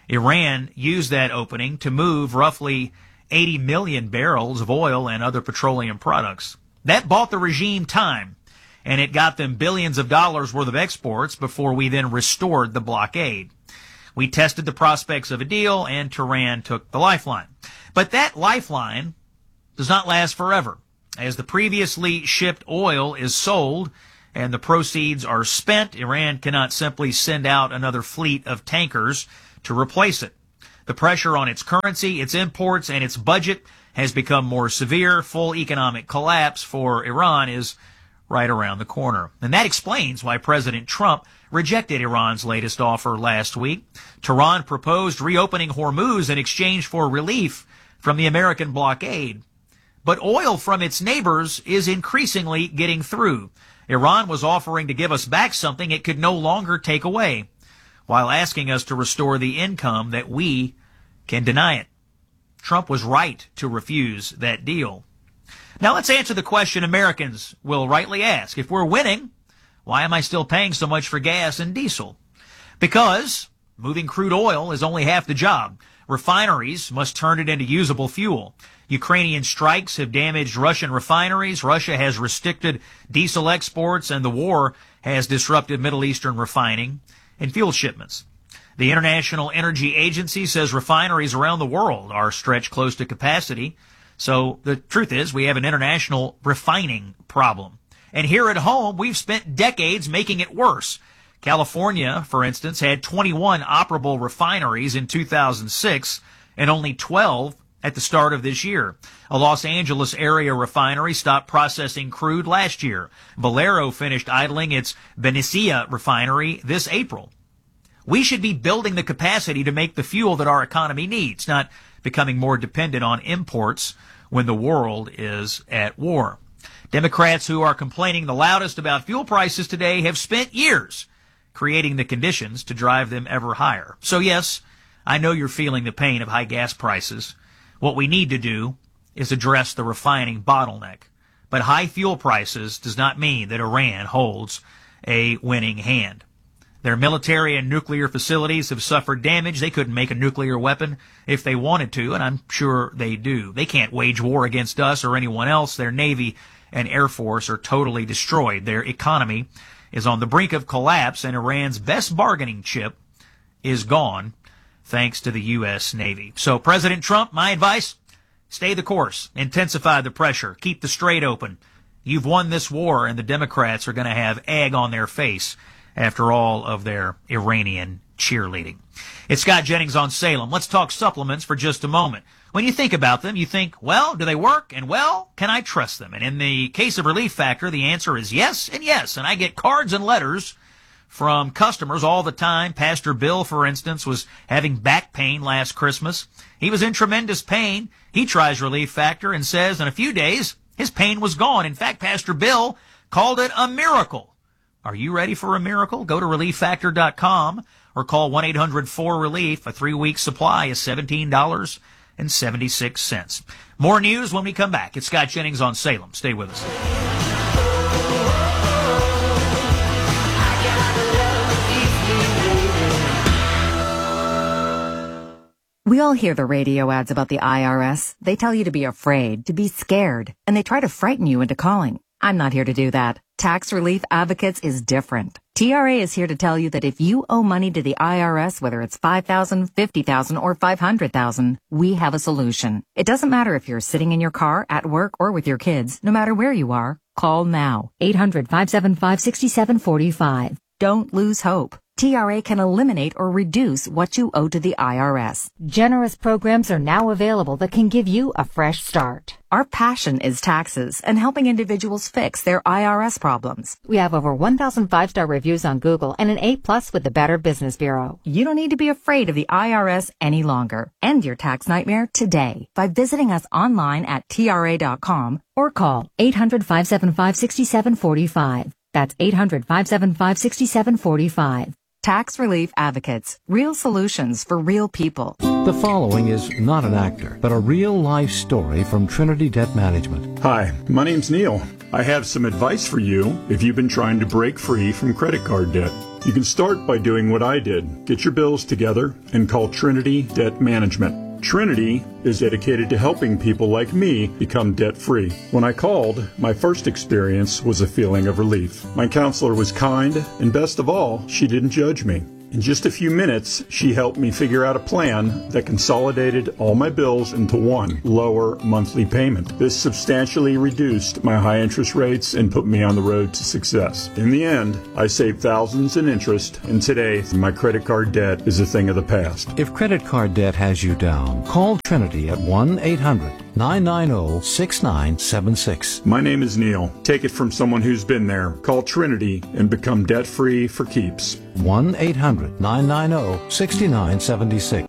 Iran used that opening to move roughly eighty million barrels of oil and other petroleum products. That bought the regime time, and it got them billions of dollars worth of exports before we then restored the blockade. We tested the prospects of a deal, and Tehran took the lifeline. But that lifeline does not last forever. As the previously shipped oil is sold and the proceeds are spent, Iran cannot simply send out another fleet of tankers to replace it. The pressure on its currency, its imports, and its budget has become more severe. Full economic collapse for Iran is right around the corner. And that explains why President Trump rejected Iran's latest offer last week. Tehran proposed reopening Hormuz in exchange for relief from the American blockade. But oil from its neighbors is increasingly getting through. Iran was offering to give us back something it could no longer take away, while asking us to restore the income that we can deny it. Trump was right to refuse that deal. Now let's answer the question Americans will rightly ask. If we're winning, why am I still paying so much for gas and diesel? Because moving crude oil is only half the job. Refineries must turn it into usable fuel. Ukrainian strikes have damaged Russian refineries. Russia has restricted diesel exports, and the war has disrupted Middle Eastern refining and fuel shipments. The International Energy Agency says refineries around the world are stretched close to capacity. So the truth is we have an international refining problem. And here at home, we've spent decades making it worse. California, for instance, had twenty-one operable refineries in two thousand six and only twelve at the start of this year. A Los Angeles area refinery stopped processing crude last year. Valero finished idling its Benicia refinery this April. We should be building the capacity to make the fuel that our economy needs, not becoming more dependent on imports when the world is at war. Democrats who are complaining the loudest about fuel prices today have spent years creating the conditions to drive them ever higher. So yes, I know you're feeling the pain of high gas prices. What we need to do is address the refining bottleneck. But high fuel prices does not mean that Iran holds a winning hand. Their military and nuclear facilities have suffered damage. They couldn't make a nuclear weapon if they wanted to, and I'm sure they do. They can't wage war against us or anyone else. Their Navy and Air Force are totally destroyed. Their economy is on the brink of collapse, and Iran's best bargaining chip is gone thanks to the U S. Navy. So, President Trump, my advice, stay the course, intensify the pressure, keep the strait open. You've won this war, and the Democrats are going to have egg on their face after all of their Iranian cheerleading. It's Scott Jennings on Salem. Let's talk supplements for just a moment. When you think about them, you think, well, do they work? And well, can I trust them? And in the case of Relief Factor, the answer is yes and yes. And I get cards and letters from customers all the time. Pastor Bill, for instance, was having back pain last Christmas. He was in tremendous pain. He tries Relief Factor and says in a few days his pain was gone. In fact, Pastor Bill called it a miracle. Are you ready for a miracle? Go to relief factor dot com or call one eight hundred four relief. A three-week supply is seventeen dollars and seventy-six cents. More news when we come back. It's Scott Jennings on Salem. Stay with us. We all hear the radio ads about the I R S. They tell you to be afraid, to be scared, and they try to frighten you into calling. I'm not here to do that. Tax Relief Advocates is different. T R A is here to tell you that if you owe money to the I R S, whether it's five thousand dollars, fifty thousand dollars, or five hundred thousand dollars, we have a solution. It doesn't matter if you're sitting in your car, at work, or with your kids. No matter where you are, call now. eight hundred, five seven five, six seven four five. Don't lose hope. T R A can eliminate or reduce what you owe to the I R S. Generous programs are now available that can give you a fresh start. Our passion is taxes and helping individuals fix their I R S problems. We have over one thousand five-star reviews on Google and an A plus with the Better Business Bureau. You don't need to be afraid of the I R S any longer. End your tax nightmare today by visiting us online at T R A dot com or call eight hundred, five seven five, six seven four five. That's eight hundred, five seven five, six seven four five. Tax Relief Advocates. Real solutions for real people. The following is not an actor, but a real-life story from Trinity Debt Management. Hi, my name's Neil. I have some advice for you if you've been trying to break free from credit card debt. You can start by doing what I did. Get your bills together and call Trinity Debt Management. Trinity is dedicated to helping people like me become debt-free. When I called, my first experience was a feeling of relief. My counselor was kind, and best of all, she didn't judge me. In just a few minutes, she helped me figure out a plan that consolidated all my bills into one lower monthly payment. This substantially reduced my high interest rates and put me on the road to success. In the end, I saved thousands in interest, and today my credit card debt is a thing of the past. If credit card debt has you down, call Trinity at one eight hundred, nine nine zero, six nine seven six. My name is Neil. Take it from someone who's been there. Call Trinity and become debt-free for keeps. one eight hundred, nine nine zero, six nine seven six.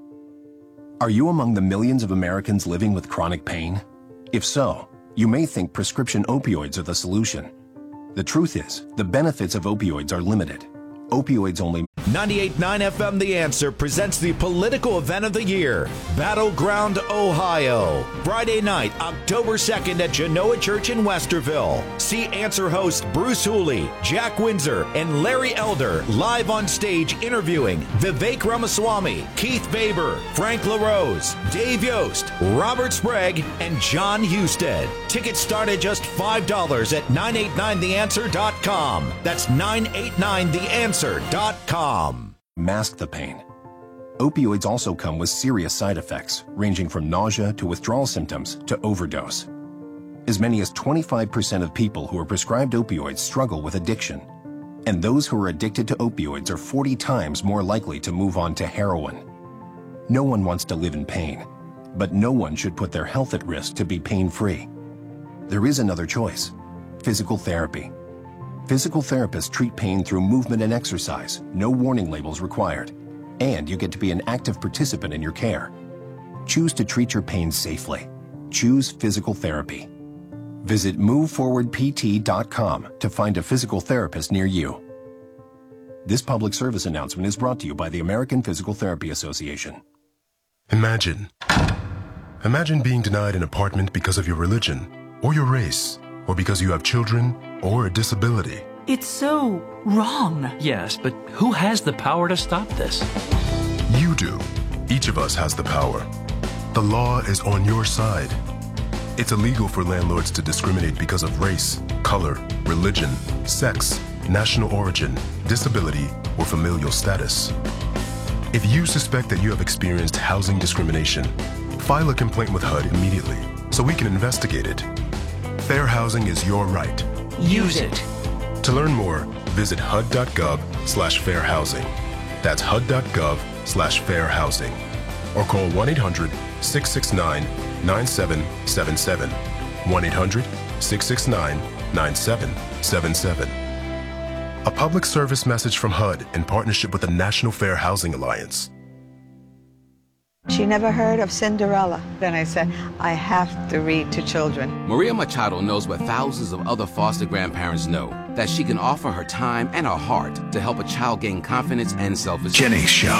Are you among the millions of Americans living with chronic pain? If so, you may think prescription opioids are the solution. The truth is, the benefits of opioids are limited. Opioids only. ninety-eight point nine F M The Answer presents the political event of the year, Battleground, Ohio. Friday night, October second at Genoa Church in Westerville. See Answer host Bruce Hooley, Jack Windsor, and Larry Elder live on stage interviewing Vivek Ramaswamy, Keith Baber, Frank LaRose, Dave Yost, Robert Sprague, and John Husted. Tickets start at just five dollars at nine eight nine the answer dot com. That's nine eight nine the answer dot com. Mask the pain. Opioids also come with serious side effects, ranging from nausea to withdrawal symptoms to overdose. As many as twenty-five percent of people who are prescribed opioids struggle with addiction. And those who are addicted to opioids are forty times more likely to move on to heroin. No one wants to live in pain, but no one should put their health at risk to be pain-free. There is another choice: physical therapy. Physical therapists treat pain through movement and exercise, no warning labels required, and you get to be an active participant in your care. Choose to treat your pain safely. Choose physical therapy. Visit move forward p t dot com to find a physical therapist near you. This public service announcement is brought to you by the American Physical Therapy Association. Imagine. Imagine being denied an apartment because of your religion, or your race, or because you have children, or a disability. It's so wrong. Yes, but who has the power to stop this? You do. Each of us has the power. The law is on your side. It's illegal for landlords to discriminate because of race, color, religion, sex, national origin, disability, or familial status. If you suspect that you have experienced housing discrimination, file a complaint with H U D immediately so we can investigate it. Fair housing is your right. Use it. To learn more, visit H U D dot gov slash fair housing. That's H U D dot gov slash fair housing. Or call one eight hundred, six six nine, nine seven seven seven. one eight hundred, six six nine, nine seven seven seven. A public service message from H U D in partnership with the National Fair Housing Alliance. She never heard of Cinderella. Then I said, I have to read to children. Maria Machado knows what thousands of other foster grandparents know, that she can offer her time and her heart to help a child gain confidence and self-esteem. Jenny Show.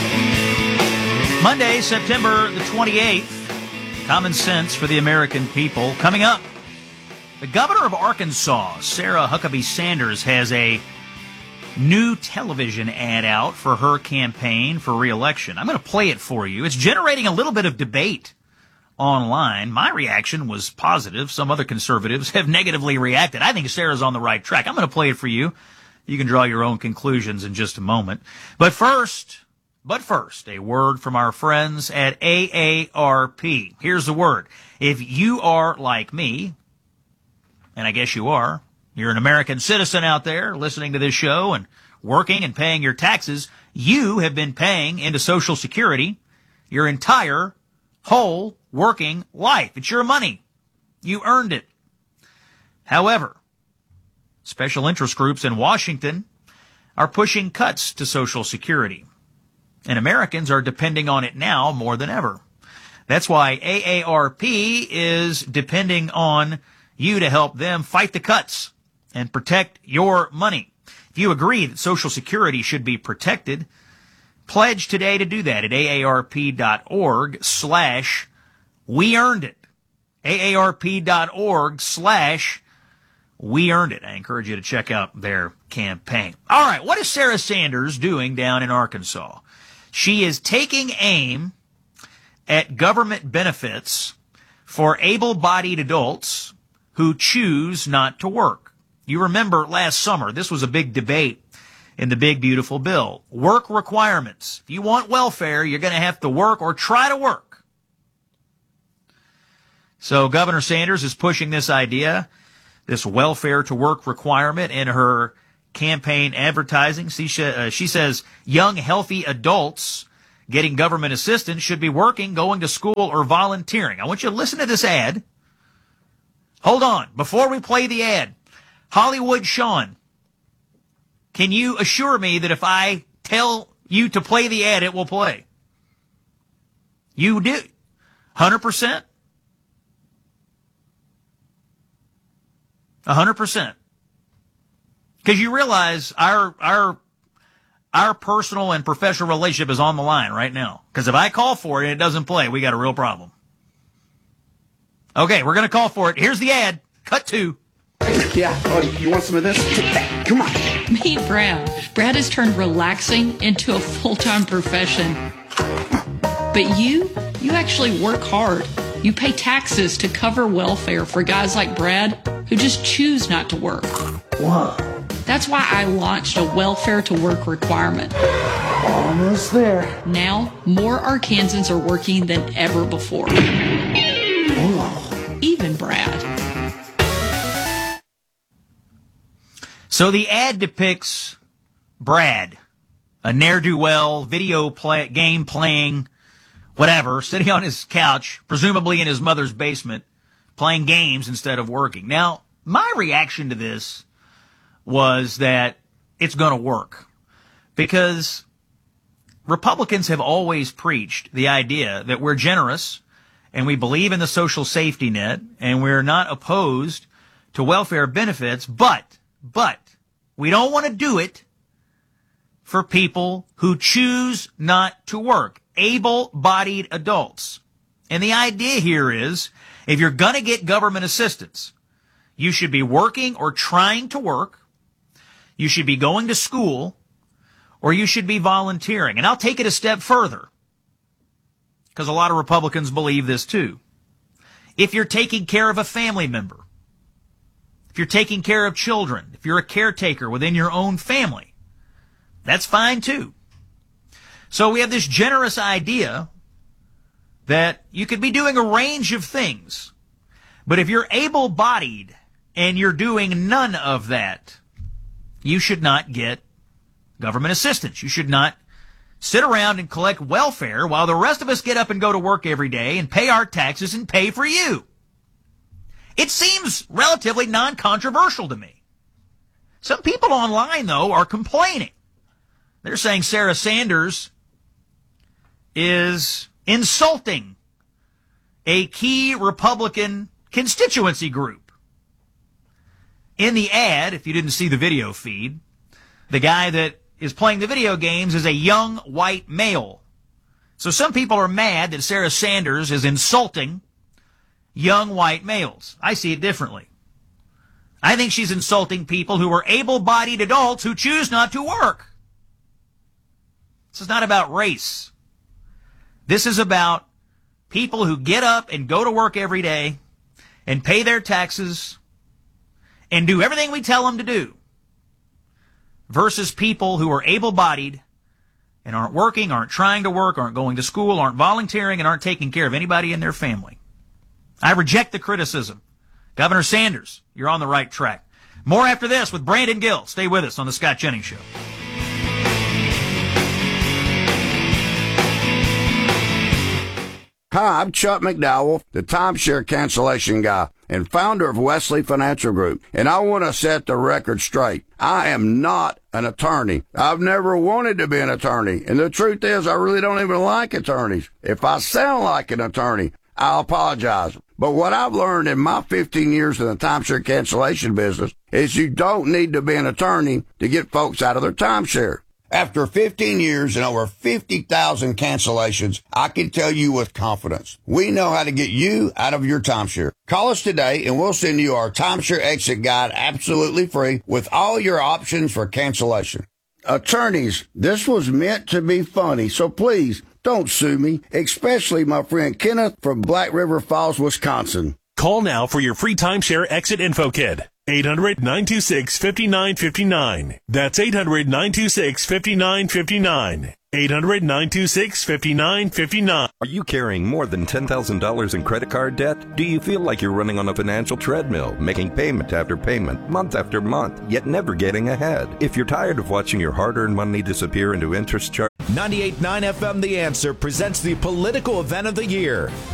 Monday, September the twenty-eighth, Common Sense for the American People. Coming up, the governor of Arkansas, Sarah Huckabee Sanders, has a new television ad out for her campaign for re-election. I'm going to play it for you. It's generating a little bit of debate online. My reaction was positive. Some other conservatives have negatively reacted. I think Sarah's on the right track. I'm going to play it for you. You can draw your own conclusions in just a moment. But first, but first, a word from our friends at A A R P. Here's the word. If you are like me, and I guess you are, you're an American citizen out there listening to this show and working and paying your taxes, you have been paying into Social Security your entire whole working life. It's your money. You earned it. However, special interest groups in Washington are pushing cuts to Social Security, and Americans are depending on it now more than ever. That's why A A R P is depending on you to help them fight the cuts and protect your money. If you agree that Social Security should be protected, pledge today to do that at aarp.org slash we earned it. aarp.org slash we earned it. I encourage you to check out their campaign. All right, what is Sarah Sanders doing down in Arkansas? She is taking aim at government benefits for able-bodied adults who choose not to work. You remember last summer, this was a big debate in the big, beautiful bill. Work requirements. If you want welfare, you're going to have to work or try to work. So Governor Sanders is pushing this idea, this welfare to work requirement in her campaign advertising. She, sh- uh, she says young, healthy adults getting government assistance should be working, going to school, or volunteering. I want you to listen to this ad. Hold on. Before we play the ad, Hollywood Sean, can you assure me that if I tell you to play the ad, it will play? You do. one hundred percent? one hundred percent. Because you realize our our our personal and professional relationship is on the line right now. Because if I call for it and it doesn't play, we got a real problem. Okay, we're going to call for it. Here's the ad. Cut two. Yeah. Oh, you want some of this? Come on. Meet Brad. Brad has turned relaxing into a full-time profession. But you, you actually work hard. You pay taxes to cover welfare for guys like Brad who just choose not to work. Whoa. That's why I launched a welfare to work requirement. Almost there. Now, more Arkansans are working than ever before. Whoa. Even Brad. So the ad depicts Brad, a ne'er-do-well, video play, game playing, whatever, sitting on his couch, presumably in his mother's basement, playing games instead of working. Now, my reaction to this was that it's going to work because Republicans have always preached the idea that we're generous and we believe in the social safety net and we're not opposed to welfare benefits, but, but we don't want to do it for people who choose not to work, able-bodied adults. And the idea here is if you're going to get government assistance, you should be working or trying to work. You should be going to school, or you should be volunteering. And I'll take it a step further, because a lot of Republicans believe this too. If you're taking care of a family member, if you're taking care of children, if you're a caretaker within your own family, that's fine too. So we have this generous idea that you could be doing a range of things. But if you're able-bodied and you're doing none of that, you should not get government assistance. You should not sit around and collect welfare while the rest of us get up and go to work every day and pay our taxes and pay for you. It seems relatively non-controversial to me. Some people online, though, are complaining. They're saying Sarah Sanders is insulting a key Republican constituency group. In the ad, if you didn't see the video feed, the guy that is playing the video games is a young white male. So some people are mad that Sarah Sanders is insulting young white males. I see it differently. I think she's insulting people who are able-bodied adults who choose not to work. This is not about race. This is about people who get up and go to work every day and pay their taxes and do everything we tell them to do, versus people who are able-bodied and aren't working, aren't trying to work, aren't going to school, aren't volunteering, and aren't taking care of anybody in their family. I reject the criticism. Governor Sanders, you're on the right track. More after this with Brandon Gill. Stay with us on the Scott Jennings Show. Hi, I'm Chuck McDowell, the timeshare cancellation guy and founder of Wesley Financial Group, and I want to set the record straight. I am not an attorney. I've never wanted to be an attorney, and the truth is I really don't even like attorneys. If I sound like an attorney, I'll apologize. But what I've learned in my fifteen years in the timeshare cancellation business is you don't need to be an attorney to get folks out of their timeshare. After fifteen years and over fifty thousand cancellations, I can tell you with confidence, we know how to get you out of your timeshare. Call us today and we'll send you our timeshare exit guide absolutely free with all your options for cancellation. Attorneys, this was meant to be funny, so please don't sue me, especially my friend Kenneth from Black River Falls, Wisconsin. Call now for your free timeshare exit info kit. eight hundred, nine two six, five nine five nine. That's eight hundred, nine two six, five nine five nine. eight hundred, nine two six, five nine five nine. Are you carrying more than ten thousand dollars in credit card debt? Do you feel like you're running on a financial treadmill, making payment after payment, month after month, yet never getting ahead? If you're tired of watching your hard-earned money disappear into interest charges... ninety-eight point nine F M The Answer presents the political event of the year.